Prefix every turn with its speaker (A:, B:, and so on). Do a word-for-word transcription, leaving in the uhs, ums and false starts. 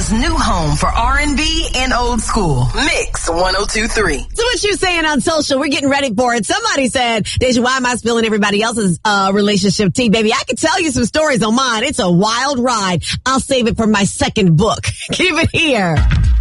A: Chicago's new home for R and B and old school. Mix one oh two point three.
B: So what you saying on social? We're getting ready for it. Somebody said, Deja, why am I spilling everybody else's uh relationship tea? Baby, I can tell you some stories on mine. It's a wild ride. I'll save it for my second book. Keep it here.